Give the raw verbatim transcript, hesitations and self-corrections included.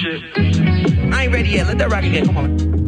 I ain't ready yet. Let that rock again. Come on.